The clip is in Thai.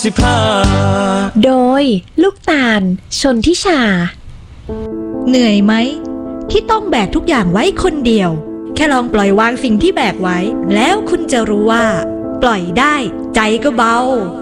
โดยลูกตาลชนทิชาเหนื่อยไหมที่ต้องแบกทุกอย่างไว้คนเดียวแค่ลองปล่อยวางสิ่งที่แบกไว้แล้วคุณจะรู้ว่าปล่อยได้ใจก็เบา